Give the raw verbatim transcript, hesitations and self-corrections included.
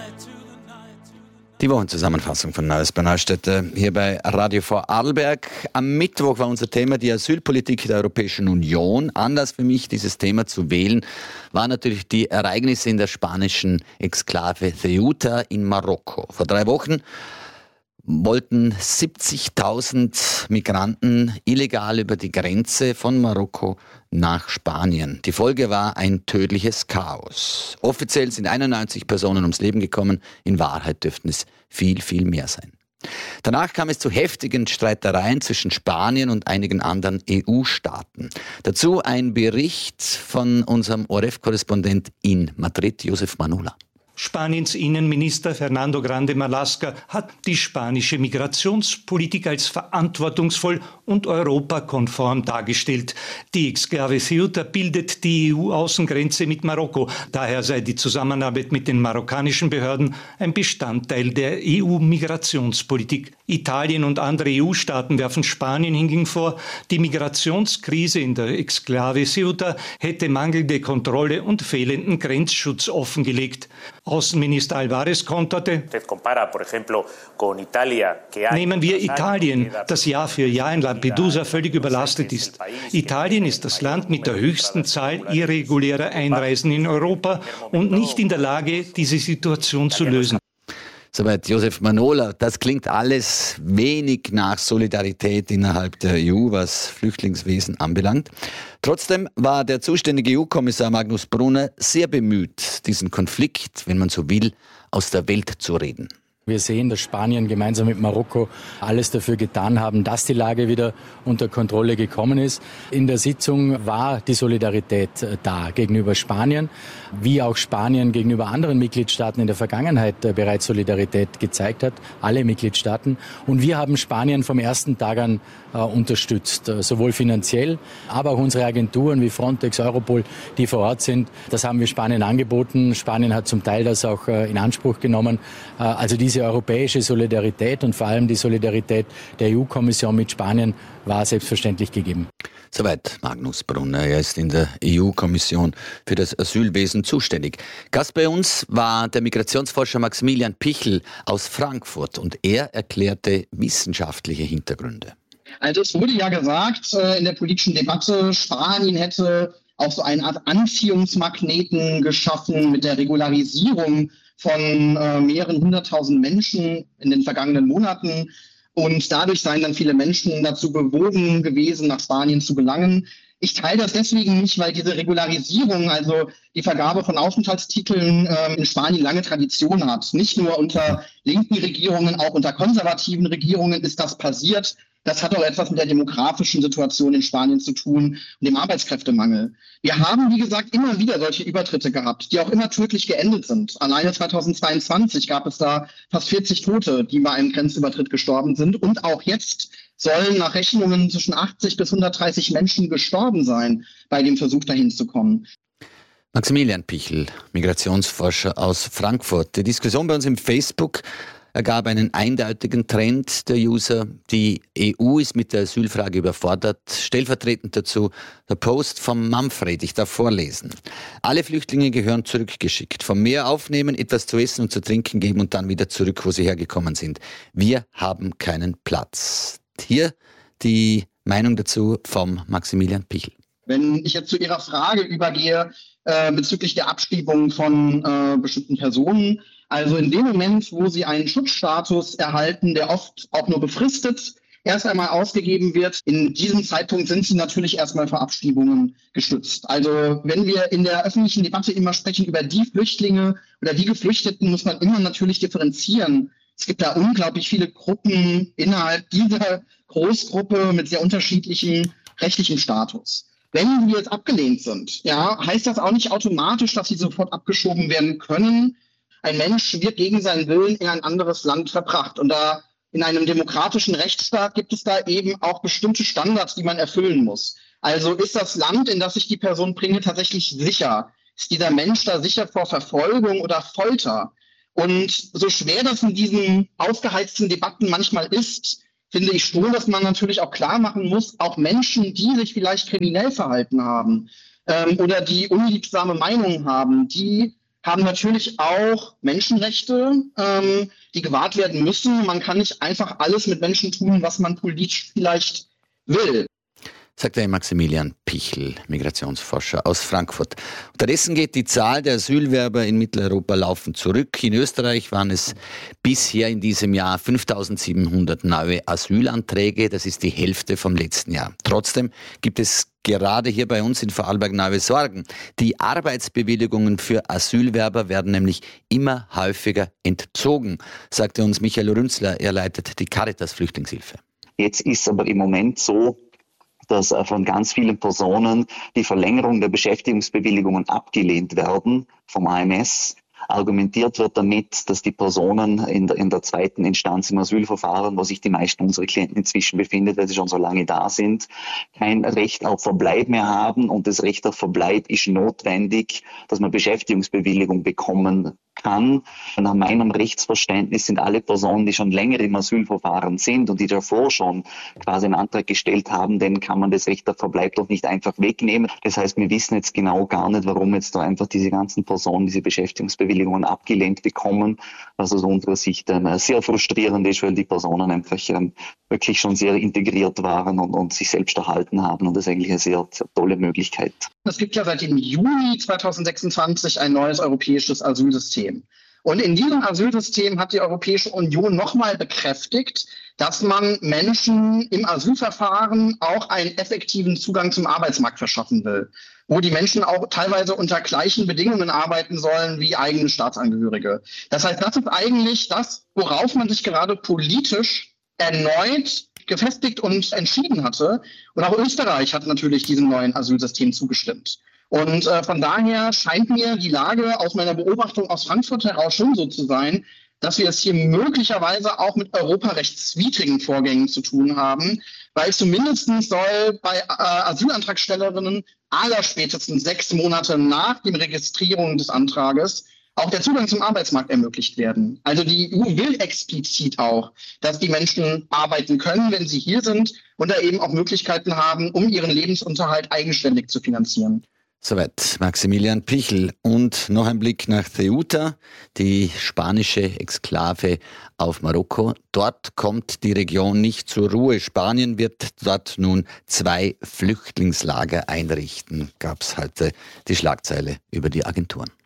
Die Wochenzusammenfassung von Neues bei Neustädter hier bei Radio Vorarlberg. Am Mittwoch war unser Thema die Asylpolitik der Europäischen Union. Anlass für mich, dieses Thema zu wählen, waren natürlich die Ereignisse in der spanischen Exklave Ceuta in Marokko. Vor drei Wochen wollten siebzigtausend Migranten illegal über die Grenze von Marokko nach Spanien. Die Folge war ein tödliches Chaos. Offiziell sind einundneunzig Personen ums Leben gekommen. In Wahrheit dürften es viel, viel mehr sein. Danach kam es zu heftigen Streitereien zwischen Spanien und einigen anderen E U-Staaten. Dazu ein Bericht von unserem O R F-Korrespondent in Madrid, Josef Manola. Spaniens Innenminister Fernando Grande Marlaska hat die spanische Migrationspolitik als verantwortungsvoll und europakonform dargestellt. Die Exklave Ceuta bildet die E U-Außengrenze mit Marokko. Daher sei die Zusammenarbeit mit den marokkanischen Behörden ein Bestandteil der E U-Migrationspolitik. Italien und andere E U-Staaten werfen Spanien hingegen vor, die Migrationskrise in der Exklave Ceuta hätte mangelnde Kontrolle und fehlenden Grenzschutz offengelegt. Außenminister Alvarez konterte: Nehmen wir Italien, das Jahr für Jahr in Lampedusa völlig überlastet ist. Italien ist das Land mit der höchsten Zahl irregulärer Einreisen in Europa und nicht in der Lage, diese Situation zu lösen. Soweit Josef Manola. Das klingt alles wenig nach Solidarität innerhalb der E U, was Flüchtlingswesen anbelangt. Trotzdem war der zuständige E U-Kommissar Magnus Brunner sehr bemüht, diesen Konflikt, wenn man so will, aus der Welt zu reden. Wir sehen, dass Spanien gemeinsam mit Marokko alles dafür getan haben, dass die Lage wieder unter Kontrolle gekommen ist. In der Sitzung war die Solidarität da gegenüber Spanien, wie auch Spanien gegenüber anderen Mitgliedstaaten in der Vergangenheit bereits Solidarität gezeigt hat, alle Mitgliedstaaten. Und wir haben Spanien vom ersten Tag an äh, unterstützt, äh, sowohl finanziell, aber auch unsere Agenturen wie Frontex, Europol, die vor Ort sind. Das haben wir Spanien angeboten. Spanien hat zum Teil das auch äh, in Anspruch genommen. Äh, also diese europäische Solidarität und vor allem die Solidarität der E U-Kommission mit Spanien war selbstverständlich gegeben. Soweit Magnus Brunner. Er ist in der E U-Kommission für das Asylwesen zuständig. Gast bei uns war der Migrationsforscher Maximilian Pichel aus Frankfurt und er erklärte wissenschaftliche Hintergründe. Also es wurde ja gesagt äh, in der politischen Debatte, Spanien hätte auch so eine Art Anziehungsmagneten geschaffen mit der Regularisierung von äh, mehreren hunderttausend Menschen in den vergangenen Monaten. Und dadurch seien dann viele Menschen dazu bewogen gewesen, nach Spanien zu gelangen. Ich teile das deswegen nicht, weil diese Regularisierung, also die Vergabe von Aufenthaltstiteln äh, in Spanien lange Tradition hat. Nicht nur unter linken Regierungen, auch unter konservativen Regierungen ist das passiert. Das hat auch etwas mit der demografischen Situation in Spanien zu tun und dem Arbeitskräftemangel. Wir haben, wie gesagt, immer wieder solche Übertritte gehabt, die auch immer tödlich geendet sind. Alleine zweitausendzweiundzwanzig gab es da fast vierzig Tote, die bei einem Grenzübertritt gestorben sind. Und auch jetzt sollen nach Rechnungen zwischen achtzig bis hundertdreißig Menschen gestorben sein bei dem Versuch, dahin zu kommen. Maximilian Pichel, Migrationsforscher aus Frankfurt. Die Diskussion bei uns im Facebook ergab einen eindeutigen Trend der User. Die E U ist mit der Asylfrage überfordert. Stellvertretend dazu der Post von Manfred. Ich darf vorlesen. Alle Flüchtlinge gehören zurückgeschickt. Vom Meer aufnehmen, etwas zu essen und zu trinken geben und dann wieder zurück, wo sie hergekommen sind. Wir haben keinen Platz. Hier die Meinung dazu vom Maximilian Pichel. Wenn ich jetzt zu Ihrer Frage übergehe äh, bezüglich der Abschiebung von äh, bestimmten Personen, also in dem Moment, wo sie einen Schutzstatus erhalten, der oft auch nur befristet erst einmal ausgegeben wird, in diesem Zeitpunkt sind sie natürlich erstmal für Abschiebungen gestützt. Also wenn wir in der öffentlichen Debatte immer sprechen über die Flüchtlinge oder die Geflüchteten, muss man immer natürlich differenzieren. Es gibt da unglaublich viele Gruppen innerhalb dieser Großgruppe mit sehr unterschiedlichem rechtlichem Status. Wenn die jetzt abgelehnt sind, ja, heißt das auch nicht automatisch, dass sie sofort abgeschoben werden können. Ein Mensch wird gegen seinen Willen in ein anderes Land verbracht. Und da in einem demokratischen Rechtsstaat gibt es da eben auch bestimmte Standards, die man erfüllen muss. Also ist das Land, in das ich die Person bringe, tatsächlich sicher? Ist dieser Mensch da sicher vor Verfolgung oder Folter? Und so schwer das in diesen aufgeheizten Debatten manchmal ist, finde ich schon, dass man natürlich auch klar machen muss, auch Menschen, die sich vielleicht kriminell verhalten haben ähm, oder die unliebsame Meinungen haben, die haben natürlich auch Menschenrechte, ähm, die gewahrt werden müssen. Man kann nicht einfach alles mit Menschen tun, was man politisch vielleicht will. Sagt der Maximilian Pichel, Migrationsforscher aus Frankfurt. Unterdessen geht die Zahl der Asylwerber in Mitteleuropa laufend zurück. In Österreich waren es bisher in diesem Jahr fünftausendsiebenhundert neue Asylanträge. Das ist die Hälfte vom letzten Jahr. Trotzdem gibt es gerade hier bei uns in Vorarlberg neue Sorgen. Die Arbeitsbewilligungen für Asylwerber werden nämlich immer häufiger entzogen, sagte uns Michael Rünzler. Er leitet die Caritas Flüchtlingshilfe. Jetzt ist aber im Moment so, dass von ganz vielen Personen die Verlängerung der Beschäftigungsbewilligungen abgelehnt werden vom A M S. Argumentiert wird damit, dass die Personen in der, in der zweiten Instanz im Asylverfahren, wo sich die meisten unserer Klienten inzwischen befinden, weil sie schon so lange da sind, kein Recht auf Verbleib mehr haben. Und das Recht auf Verbleib ist notwendig, dass man Beschäftigungsbewilligung bekommen kann. Nach meinem Rechtsverständnis sind alle Personen, die schon länger im Asylverfahren sind und die davor schon quasi einen Antrag gestellt haben, denen kann man das Recht auf Verbleib doch nicht einfach wegnehmen. Das heißt, wir wissen jetzt genau gar nicht, warum jetzt da einfach diese ganzen Personen diese Beschäftigungsbewilligungen abgelehnt bekommen, was aus unserer Sicht ähm, sehr frustrierend ist, weil die Personen einfach ähm, wirklich schon sehr integriert waren und, und sich selbst erhalten haben und das ist eigentlich eine sehr, sehr tolle Möglichkeit. Es gibt ja seit dem Juni zweitausendsechsundzwanzig ein neues europäisches Asylsystem. Und in diesem Asylsystem hat die Europäische Union nochmal bekräftigt, dass man Menschen im Asylverfahren auch einen effektiven Zugang zum Arbeitsmarkt verschaffen will, wo die Menschen auch teilweise unter gleichen Bedingungen arbeiten sollen wie eigene Staatsangehörige. Das heißt, das ist eigentlich das, worauf man sich gerade politisch erneut gefestigt und entschieden hatte. Und auch Österreich hat natürlich diesem neuen Asylsystem zugestimmt. Und äh, von daher scheint mir die Lage aus meiner Beobachtung aus Frankfurt heraus schon so zu sein, dass wir es hier möglicherweise auch mit europarechtswidrigen Vorgängen zu tun haben, weil zumindest soll bei äh, Asylantragstellerinnen allerspätestens sechs Monate nach der Registrierung des Antrages auch der Zugang zum Arbeitsmarkt ermöglicht werden. Also die E U will explizit auch, dass die Menschen arbeiten können, wenn sie hier sind und da eben auch Möglichkeiten haben, um ihren Lebensunterhalt eigenständig zu finanzieren. Soweit Maximilian Pichel. Und noch ein Blick nach Ceuta, die spanische Exklave auf Marokko. Dort kommt die Region nicht zur Ruhe. Spanien wird dort nun zwei Flüchtlingslager einrichten, gab es heute die Schlagzeile über die Agenturen.